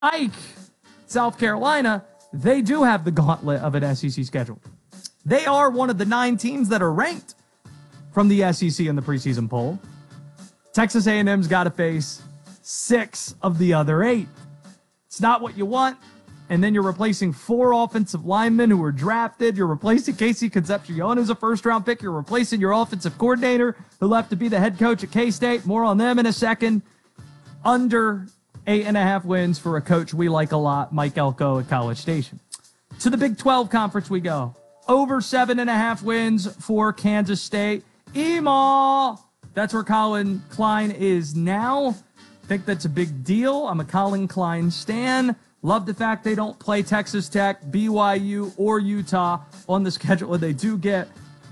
Ike, South Carolina, they do have the gauntlet of an SEC schedule. They are one of the 9 teams that are ranked from the SEC in the preseason poll. Texas A&M's got to face 6 of the other 8. It's not what you want. And then you're replacing 4 offensive linemen who were drafted. You're replacing Casey Concepcion, who's a first-round pick. You're replacing your offensive coordinator, who left to be the head coach at K-State. More on them in a second. Under 8.5 wins for a coach we like a lot, Mike Elko at College Station. To the Big 12 Conference we go. Over 7.5 wins for Kansas State. Emaw! That's where Colin Klein is now. Think that's a big deal. I'm a Colin Klein stan. Love the fact they don't play Texas Tech, BYU, or Utah on the schedule. They do get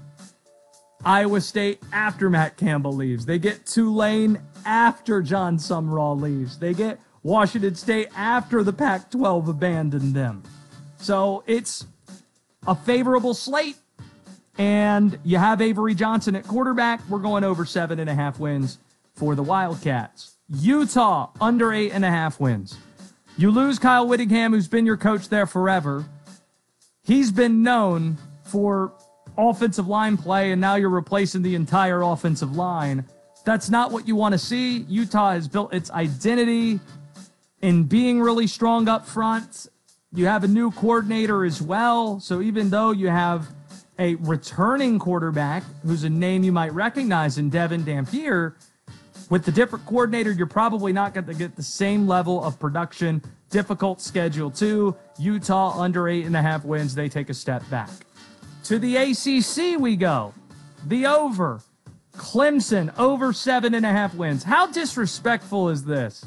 Iowa State after Matt Campbell leaves. They get Tulane after John Sumrall leaves. They get Washington State after the Pac-12 abandoned them. So it's a favorable slate. And you have Avery Johnson at quarterback. We're going over 7.5 wins for the Wildcats. Utah, under 8.5 wins. You lose Kyle Whittingham, who's been your coach there forever. He's been known for offensive line play, and now you're replacing the entire offensive line. That's not what you want to see. Utah has built its identity in being really strong up front. You have a new coordinator as well. So even though you have a returning quarterback who's a name you might recognize in Devin Dampier, with the different coordinator, you're probably not going to get the same level of production. Difficult schedule, too. Utah, under 8.5 wins. They take a step back. To the ACC we go. The over. Clemson, over 7.5 wins. How disrespectful is this?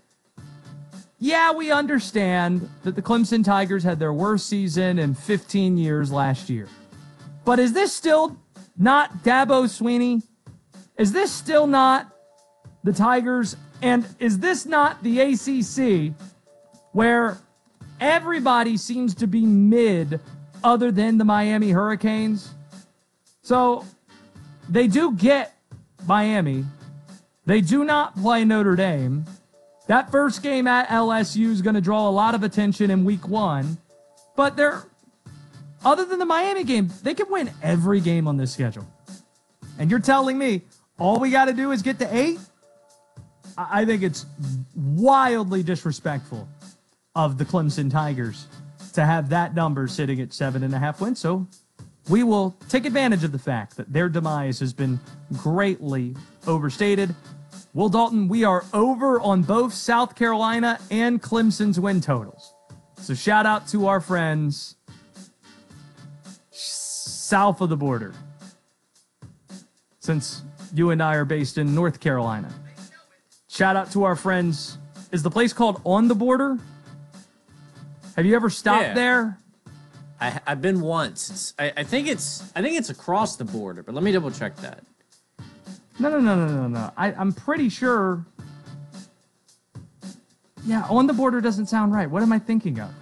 Yeah, we understand that the Clemson Tigers had their worst season in 15 years last year. But is this still not Dabo Swinney? Is this still not the Tigers? And is this not the ACC where everybody seems to be mid other than the Miami Hurricanes? So they do get Miami. They do not play Notre Dame. That first game at LSU is going to draw a lot of attention in week 1. But they're, other than the Miami game, they can win every game on this schedule. And you're telling me all we got to do is get to 8? I think it's wildly disrespectful of the Clemson Tigers to have that number sitting at 7.5 wins. So we will take advantage of the fact that their demise has been greatly overstated. Will Dalton, we are over on both South Carolina and Clemson's win totals. So shout out to our friends south of the border, since you and I are based in North Carolina. Shout out to our friends. Is the place called On the Border? Have you ever stopped there? I've been once. I think it's across the border, but let me double check that. No. I'm pretty sure. Yeah, On the Border doesn't sound right. What am I thinking of?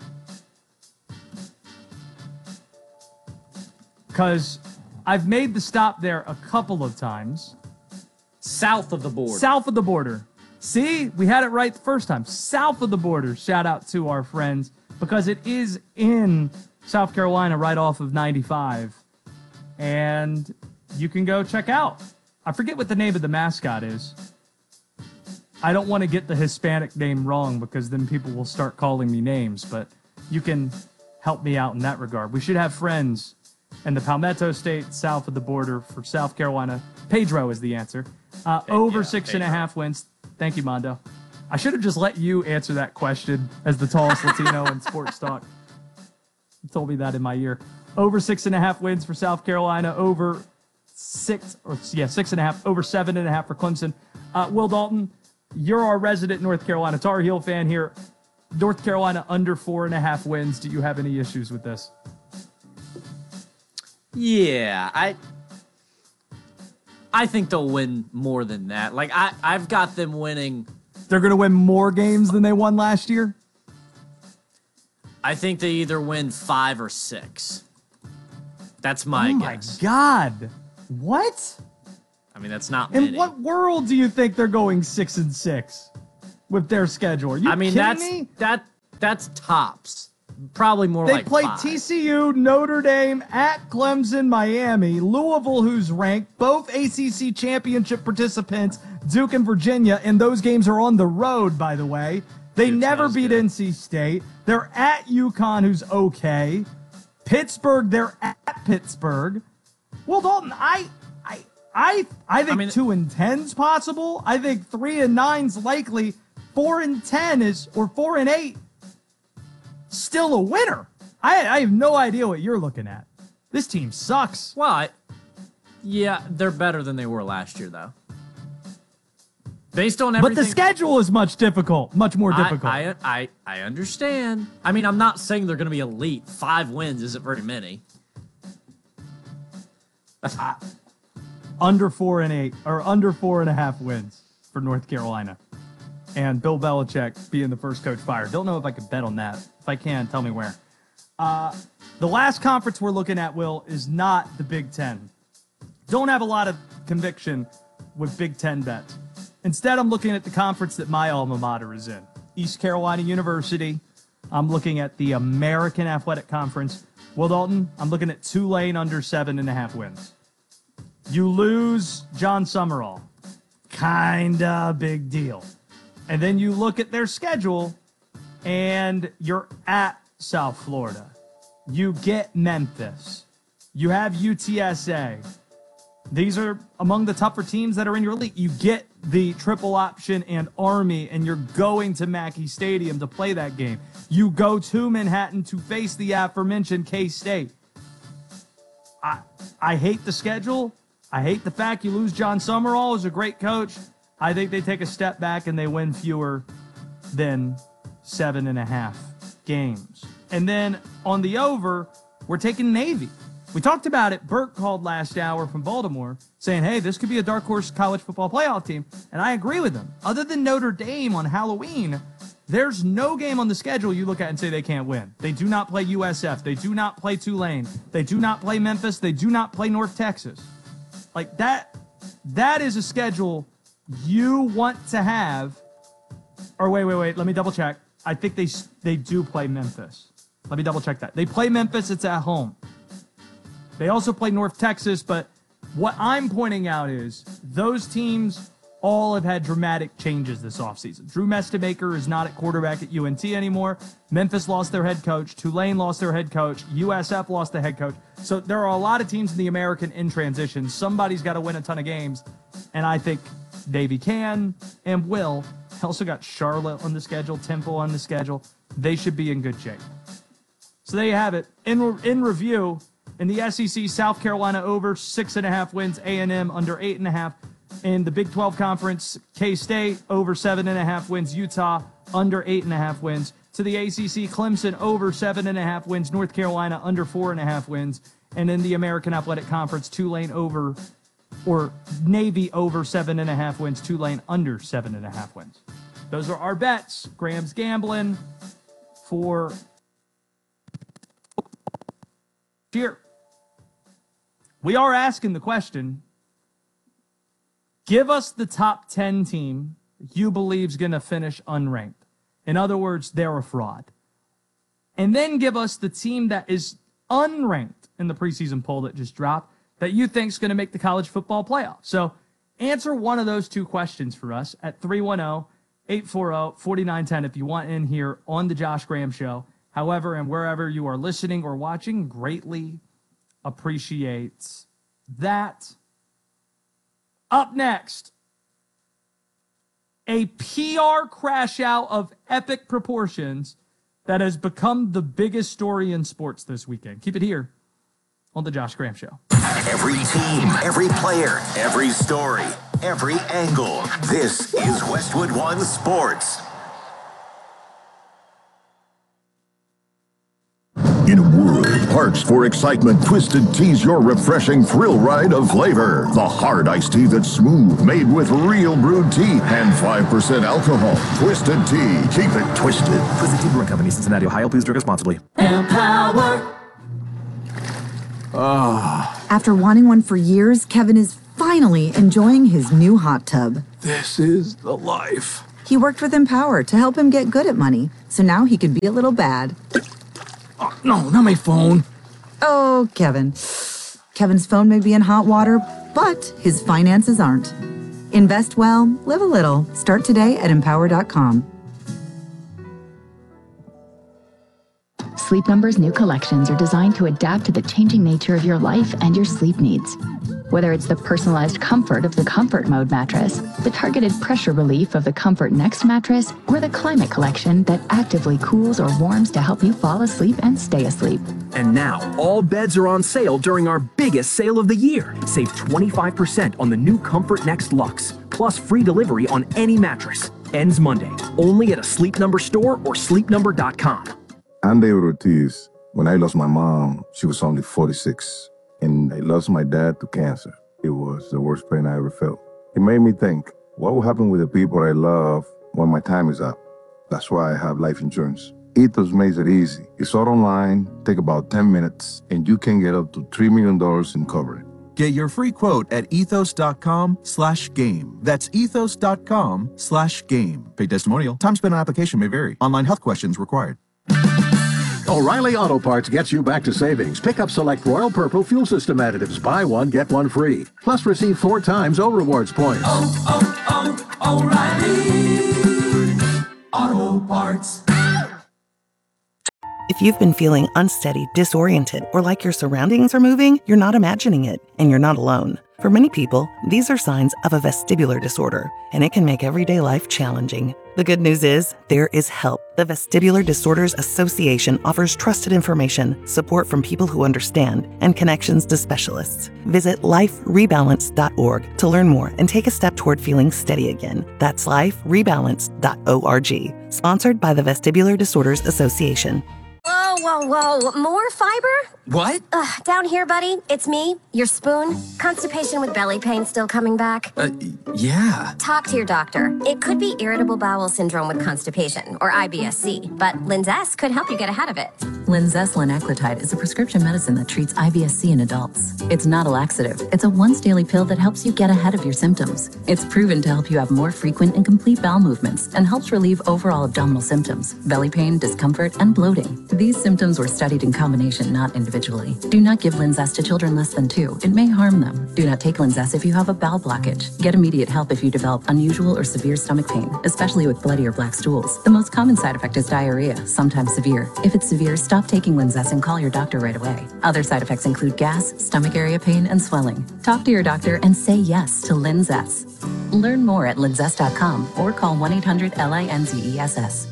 Because I've made the stop there a couple of times. South of the border. South of the border. See, we had it right the first time. South of the border. Shout out to our friends, because it is in South Carolina right off of 95. And you can go check out. I forget what the name of the mascot is. I don't want to get the Hispanic name wrong, because then people will start calling me names, but you can help me out in that regard. We should have friends in the Palmetto State, south of the border for South Carolina. Pedro is the answer. Over 6.5 wins. Thank you, Mondo. I should have just let you answer that question as the tallest Latino in sports talk. You told me that in my ear. Over 6.5 wins for South Carolina. Over 6.5. Over 7.5 for Clemson. Will Dalton, you're our resident North Carolina Tar Heel fan here. North Carolina under 4.5 wins. Do you have any issues with this? Yeah, I think they'll win more than that. Like, I've got them winning. They're going to win more games than they won last year? I think they either win 5 or 6. That's my guess. Oh, my God. What? I mean, that's not many. In what world do you think they're going 6-6 with their schedule? Are you kidding me? That's tops. Probably more They like played 5. TCU, Notre Dame, at Clemson, Miami, Louisville, who's ranked, both ACC championship participants, Duke and Virginia, and those games are on the road, by the way. They Duke's never not as beat good. NC State. They're at UConn, who's okay. Pittsburgh, they're at Pittsburgh. Well, Dalton, I think 2-10's possible. I think 3-9's likely. 4-10 is, or 4-8, still a winner. I have no idea what you're looking at. This team sucks. Well, yeah, they're better than they were last year, though. Based on everything. But the schedule is much more difficult. I understand. I mean, I'm not saying they're going to be elite. 5 wins isn't very many. Under 4-8 or under 4.5 wins for North Carolina. And Bill Belichick being the first coach fired. Don't know if I could bet on that. If I can, tell me where. The last conference we're looking at, Will, is not the Big Ten. Don't have a lot of conviction with Big Ten bets. Instead, I'm looking at the conference that my alma mater is in. East Carolina University. I'm looking at the American Athletic Conference. Will Dalton, I'm looking at Tulane under 7.5 wins. You lose John Summerall. Kinda big deal. And then you look at their schedule, and you're at South Florida. You get Memphis. You have UTSA. These are among the tougher teams that are in your league. You get the triple option and Army, and you're going to Mackey Stadium to play that game. You go to Manhattan to face the aforementioned K-State. I hate the schedule. I hate the fact you lose John Summerall as a great coach. I think they take a step back and they win fewer than 7.5 games. And then on the over, we're taking Navy. We talked about it. Burt called last hour from Baltimore saying, hey, this could be a dark horse college football playoff team. And I agree with him. Other than Notre Dame on Halloween, there's no game on the schedule you look at and say they can't win. They do not play USF. They do not play Tulane. They do not play Memphis. They do not play North Texas. Like that is a schedule you want to have. Or wait. Let me double check. I think they do play Memphis. Let me double check that. They play Memphis. It's at home. They also play North Texas, but what I'm pointing out is those teams all have had dramatic changes this offseason. Drew Mestemaker is not at quarterback at UNT anymore. Memphis lost their head coach. Tulane lost their head coach. USF lost the head coach. So there are a lot of teams in the American in transition. Somebody's got to win a ton of games, and I think Navy can and will. Also got Charlotte on the schedule, Temple on the schedule. They should be in good shape. So there you have it. In review, in the SEC, South Carolina over 6.5 wins, A&M under 8.5. In the Big 12 Conference, K-State over 7.5 wins, Utah under 8.5 wins. To the ACC, Clemson over 7.5 wins, North Carolina under 4.5 wins. And in the American Athletic Conference, Tulane over, or Navy over 7.5 wins, Tulane under 7.5 wins. Those are our bets. Graham's gambling for here. We are asking the question, give us the top 10 team you believe is going to finish unranked. In other words, they're a fraud. And then give us the team that is unranked in the preseason poll that just dropped that you think is going to make the college football playoff. So answer one of those two questions for us at 310-840-4910 if you want in here on the Josh Graham Show. However, and wherever you are listening or watching, greatly appreciates that. Up next, a PR crash out of epic proportions that has become the biggest story in sports this weekend. Keep it here on the Josh Graham Show. Every team, every player, every story, every angle. This is Westwood One Sports. In a world parched for excitement, Twisted Tea's your refreshing thrill ride of flavor. The hard iced tea that's smooth, made with real brewed tea and 5% alcohol. Twisted Tea. Keep it twisted. Twisted Tea Brewing Company, Cincinnati, Ohio. Please drink responsibly. Empower. After wanting one for years, Kevin is finally enjoying his new hot tub. This is the life. He worked with Empower to help him get good at money, so now he could be a little bad. Oh, no, not my phone. Oh, Kevin. Kevin's phone may be in hot water, but his finances aren't. Invest well, live a little. Start today at Empower.com. Sleep Number's new collections are designed to adapt to the changing nature of your life and your sleep needs. Whether it's the personalized comfort of the Comfort Mode mattress, the targeted pressure relief of the Comfort Next mattress, or the Climate Collection that actively cools or warms to help you fall asleep and stay asleep. And now, all beds are on sale during our biggest sale of the year. Save 25% on the new Comfort Next Luxe, plus free delivery on any mattress. Ends Monday, only at a Sleep Number store or sleepnumber.com. I'm David Ortiz. When I lost my mom, she was only 46. And I lost my dad to cancer. It was the worst pain I ever felt. It made me think, what will happen with the people I love when my time is up? That's why I have life insurance. Ethos makes it easy. It's all online, take about 10 minutes, and you can get up to $3 million in coverage. Get your free quote at ethos.com/game. That's ethos.com/game. Paid testimonial. Time spent on application may vary. Online health questions required. O'Reilly Auto Parts gets you back to savings. Pick up select Royal Purple fuel system additives. Buy one, get one free. Plus receive 4 times O-Rewards points. O'Reilly Auto Parts. If you've been feeling unsteady, disoriented, or like your surroundings are moving, you're not imagining it, and you're not alone. For many people, these are signs of a vestibular disorder, and it can make everyday life challenging. The good news is, there is help. The Vestibular Disorders Association offers trusted information, support from people who understand, and connections to specialists. Visit liferebalance.org to learn more and take a step toward feeling steady again. That's liferebalance.org. Sponsored by the Vestibular Disorders Association. Whoa. More fiber? What? Down here, buddy. It's me, your spoon. Constipation with belly pain still coming back? Yeah. Talk to your doctor. It could be irritable bowel syndrome with constipation, or IBS-C, but Linzess could help you get ahead of it. Linzess linaclotide is a prescription medicine that treats IBS-C in adults. It's not a laxative. It's a once-daily pill that helps you get ahead of your symptoms. It's proven to help you have more frequent and complete bowel movements and helps relieve overall abdominal symptoms, belly pain, discomfort, and bloating. These symptoms were studied in combination, not individually. Do not give Linzess to children less than 2. It may harm them. Do not take Linzess if you have a bowel blockage. Get immediate help if you develop unusual or severe stomach pain, especially with bloody or black stools. The most common side effect is diarrhea, sometimes severe. If it's severe, stop taking Linzess and call your doctor right away. Other side effects include gas, stomach area pain, and swelling. Talk to your doctor and say yes to Linzess. Learn more at linzess.com or call 1-800-LINZESS.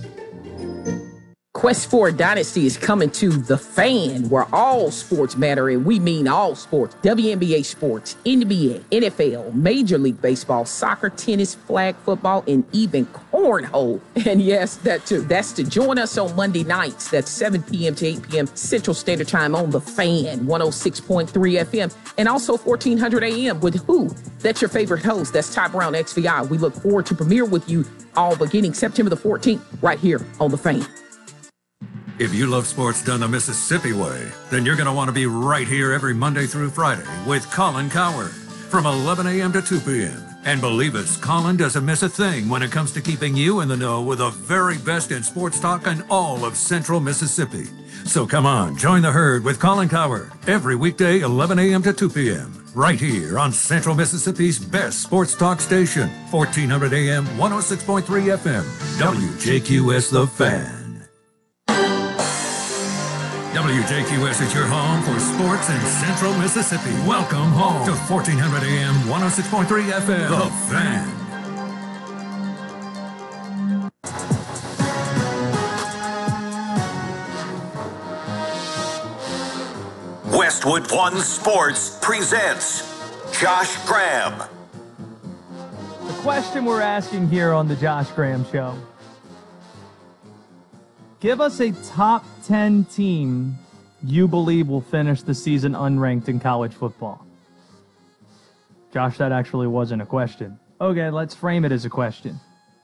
Quest for a Dynasty is coming to The Fan, where all sports matter, and we mean all sports. WNBA sports, NBA, NFL, Major League Baseball, soccer, tennis, flag football, and even cornhole. And yes, that too. That's to join us on Monday nights. That's 7 p.m. to 8 p.m. Central Standard Time on The Fan, 106.3 FM, and also 1400 AM with who? That's your favorite host. That's Ty Brown, XVI. We look forward to premiere with you all beginning September the 14th, right here on The Fan. If you love sports done the Mississippi way, then you're going to want to be right here every Monday through Friday with Colin Cowherd from 11 a.m. to 2 p.m. And believe us, Colin doesn't miss a thing when it comes to keeping you in the know with the very best in sports talk in all of Central Mississippi. So come on, join the herd with Colin Cowherd every weekday 11 a.m. to 2 p.m. right here on Central Mississippi's best sports talk station, 1400 AM, 106.3 FM, WJQS The Fan. WJQS is your home for sports in Central Mississippi. Welcome home to 1400 AM, 106.3 FM, The Fan. Westwood One Sports presents Josh Graham. The question we're asking here on the Josh Graham Show: give us a top 10 team you believe will finish the season unranked in college football. Josh, that actually wasn't a question. Okay, let's frame it as a question.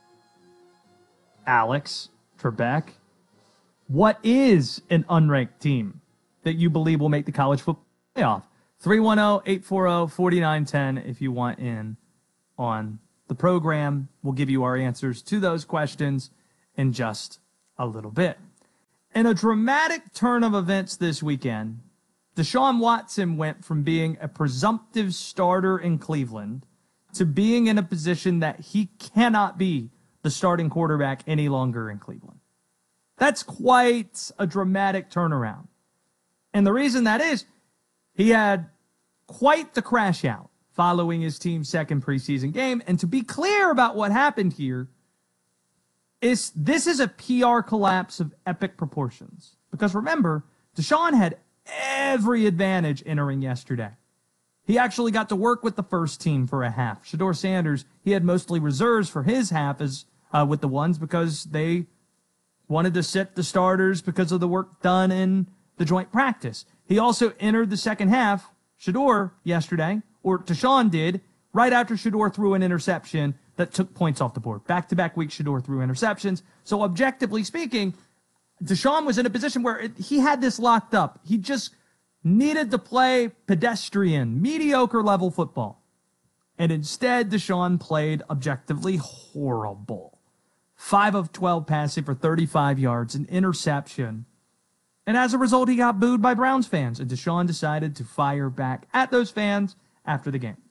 Alex Trebek, what is an unranked team that you believe will make the college football playoff? 310-840-4910 if you want in on The program will give you our answers to those questions in just a little bit. In a dramatic turn of events this weekend, Deshaun Watson went from being a presumptive starter in Cleveland to being in a position that he cannot be the starting quarterback any longer in Cleveland. That's quite a dramatic turnaround. And the reason that is, he had quite the crash out following his team's second preseason game. And to be clear about what happened here, this is a PR collapse of epic proportions. Because remember, Deshaun had every advantage entering yesterday. He actually got to work with the first team for a half. Shedeur Sanders, he had mostly reserves for his half as with the ones because they wanted to sit the starters because of the work done in the joint practice. He also entered the second half, Shedeur, yesterday, or Deshaun did, right after Shedeur threw an interception that took points off the board. Back-to-back weeks, Shedeur threw interceptions. So objectively speaking, Deshaun was in a position where he had this locked up. He just needed to play pedestrian, mediocre level football. And instead, Deshaun played objectively horrible. 5 of 12 passing for 35 yards, an interception. And as a result, he got booed by Browns fans. And Deshaun decided to fire back at those fans after the game.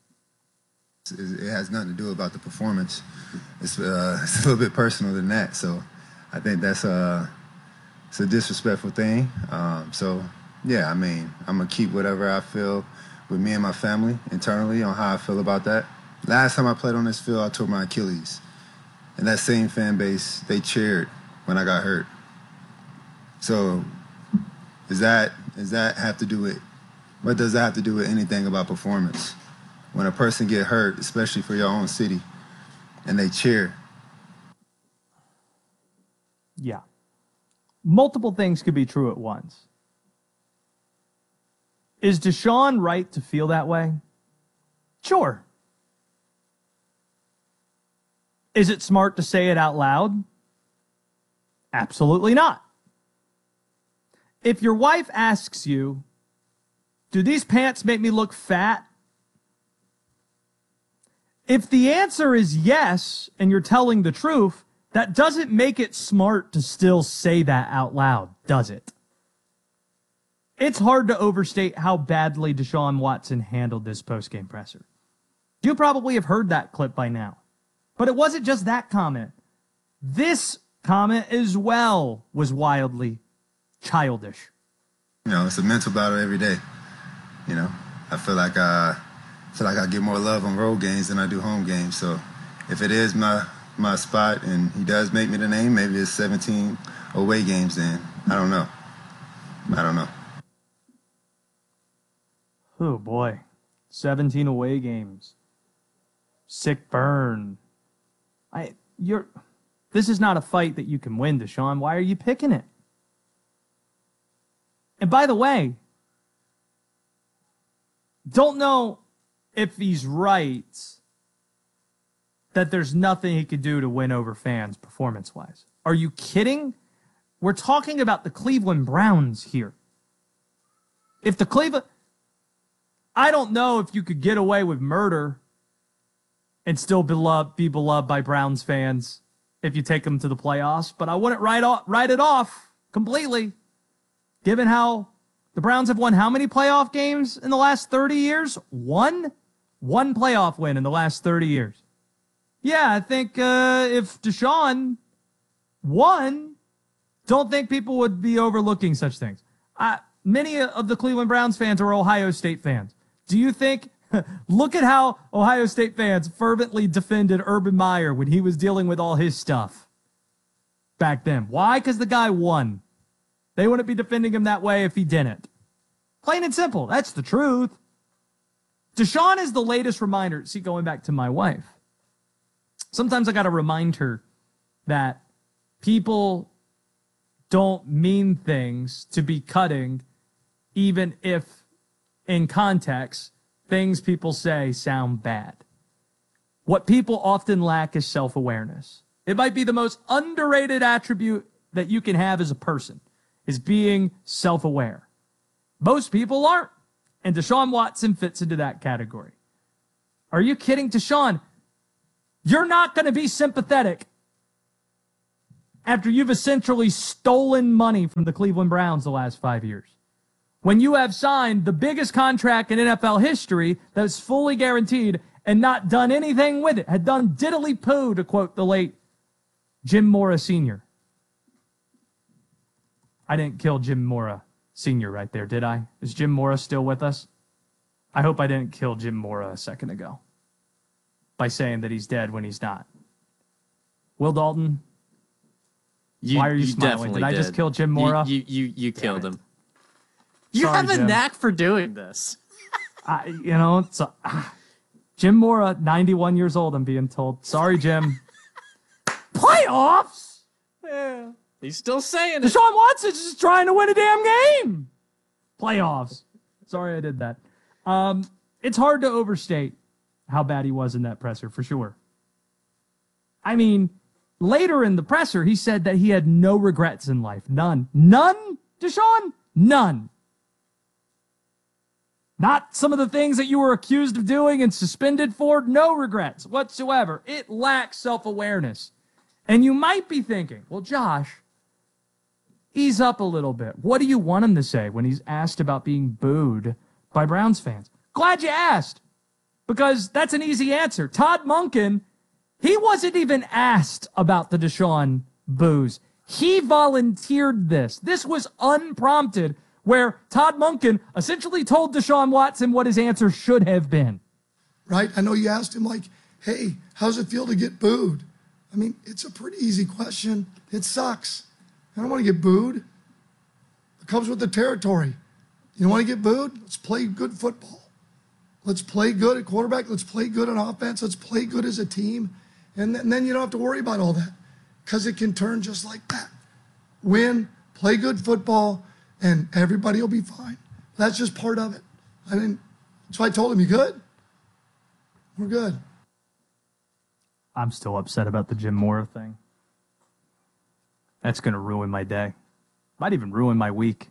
It has nothing to do about the performance. It's a little bit personal than that. So I think it's a disrespectful thing. Yeah, I mean, I'm going to keep whatever I feel with me and my family internally on how I feel about that. Last time I played on this field, I tore my Achilles. And that same fan base, they cheered when I got hurt. So does that have to do with, what does that have to do with anything about performance? When a person get hurt, especially for your own city, and they cheer. Yeah. Multiple things could be true at once. Is Deshaun right to feel that way? Sure. Is it smart to say it out loud? Absolutely not. If your wife asks you, do these pants make me look fat? If the answer is yes, and you're telling the truth, that doesn't make it smart to still say that out loud, does it? It's hard to overstate how badly Deshaun Watson handled this postgame presser. You probably have heard that clip by now. But it wasn't just that comment. This comment as well was wildly childish. You know, it's a mental battle every day. You know, I feel like I get more love on road games than I do home games. So if it is my spot and he does make me the name, maybe it's 17 away games then. I don't know. Oh boy. 17 away games. Sick burn. This is not a fight that you can win, Deshaun. Why are you picking it? And by the way, don't know if he's right that there's nothing he could do to win over fans performance-wise. Are you kidding? We're talking about the Cleveland Browns here. I don't know if you could get away with murder and still be beloved by Browns fans if you take them to the playoffs, but I wouldn't write it off completely, given how the Browns have won how many playoff games in the last 30 years? One playoff win in the last 30 years. Yeah, I think if Deshaun won, don't think people would be overlooking such things. Many of the Cleveland Browns fans are Ohio State fans. Do you think, look at how Ohio State fans fervently defended Urban Meyer when he was dealing with all his stuff back then. Why? Because the guy won. They wouldn't be defending him that way if he didn't. Plain and simple. That's the truth. Deshaun is the latest reminder. See, going back to my wife, sometimes I got to remind her that people don't mean things to be cutting, even if in context, things people say sound bad. What people often lack is self-awareness. It might be the most underrated attribute that you can have as a person, is being self-aware. Most people aren't, and Deshaun Watson fits into that category. Are you kidding, Deshaun? You're not going to be sympathetic after you've essentially stolen money from the Cleveland Browns the last 5 years. When you have signed the biggest contract in NFL history that's fully guaranteed and not done anything with it, had done diddly poo, to quote the late Jim Mora Sr. I didn't kill Jim Mora Sr. right there, did I? Is Jim Mora still with us? I hope I didn't kill Jim Mora a second ago by saying that he's dead when he's not. Will Dalton, why are you smiling? Did I just kill Jim Mora? You killed him. You Sorry, have a Jim. knack for doing this. Jim Mora, 91 years old, I'm being told. Sorry, Jim. Playoffs? Yeah. He's still saying it. Deshaun Watson's just trying to win a damn game. Playoffs. Sorry I did that. It's hard to overstate how bad he was in that presser, for sure. I mean, later in the presser, he said that he had no regrets in life. None. None, Deshaun? None. Not some of the things that you were accused of doing and suspended for. No regrets whatsoever. It lacks self-awareness. And you might be thinking, well, Josh, ease up a little bit. What do you want him to say when he's asked about being booed by Browns fans? Glad you asked, because that's an easy answer. Todd Monken, he wasn't even asked about the Deshaun boos. He volunteered this. This was unprompted, where Todd Monken essentially told Deshaun Watson what his answer should have been. Right? I know you asked him, like, hey, how's it feel to get booed? I mean, it's a pretty easy question. It sucks. I don't want to get booed. It comes with the territory. You don't want to get booed? Let's play good football. Let's play good at quarterback. Let's play good on offense. Let's play good as a team. And then you don't have to worry about all that, because it can turn just like that. Win, play good football, and everybody will be fine. That's just part of it. So I told him, you good? We're good. I'm still upset about the Jim Mora thing. That's going to ruin my day. Might even ruin my week.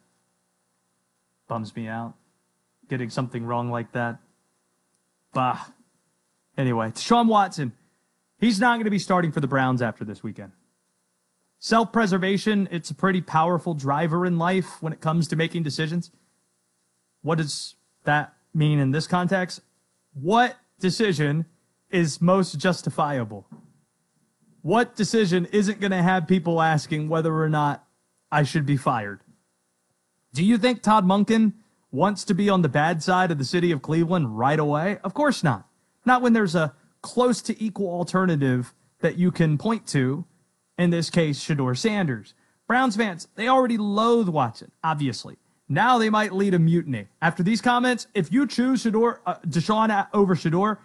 Bums me out. Getting something wrong like that. Bah. Anyway, Deshaun Watson. He's not going to be starting for the Browns after this weekend. Self-preservation, it's a pretty powerful driver in life when it comes to making decisions. What does that mean in this context? What decision is most justifiable? What decision isn't going to have people asking whether or not I should be fired? Do you think Todd Monken wants to be on the bad side of the city of Cleveland right away? Of course not. Not when there's a close to equal alternative that you can point to, in this case, Shedeur Sanders. Browns fans, they already loathe Watson, obviously. Now they might lead a mutiny. After these comments, if you choose Deshaun over Shedeur,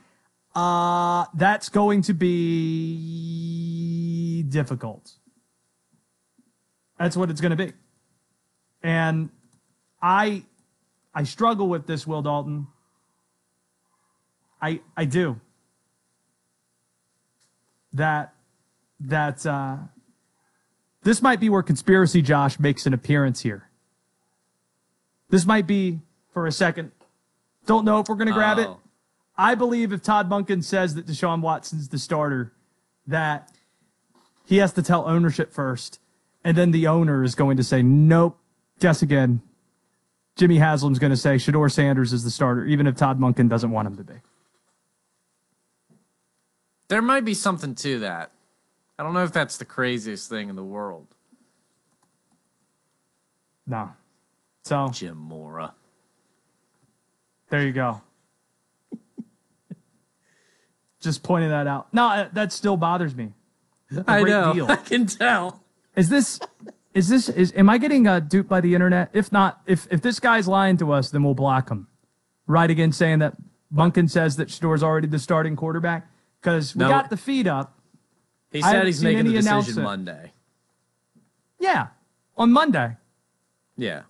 that's going to be difficult. That's what it's going to be. And I struggle with this, Will Dalton. I do. This might be where Conspiracy Josh makes an appearance here. This might be, for a second, don't know if we're going to grab it. I believe if Todd Monken says that Deshaun Watson's the starter, that he has to tell ownership first, and then the owner is going to say, nope, guess again. Jimmy Haslam's going to say Shedeur Sanders is the starter, even if Todd Monken doesn't want him to be. There might be something to that. I don't know if that's the craziest thing in the world. No. So Jim Mora. There you go. Just pointing that out. No, that still bothers me. I know. Deal. I can tell. Am I getting duped by the internet? If not, if this guy's lying to us, then we'll block him. Right again, saying that Monken says that Shedeur's already the starting quarterback, because we got the feed up. He said he's making the decision Monday. Yeah, on Monday. Yeah.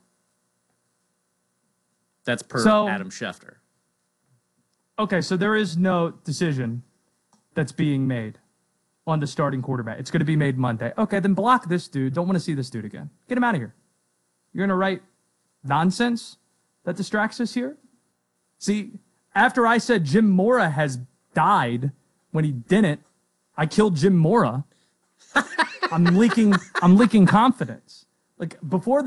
That's per Adam Schefter. Okay, so there is no decision that's being made on the starting quarterback. It's going to be made Monday. Okay, then block this dude. Don't want to see this dude again. Get him out of here. You're going to write nonsense that distracts us here? See, after I said Jim Mora has died when he didn't, I killed Jim Mora. I'm leaking confidence. Like before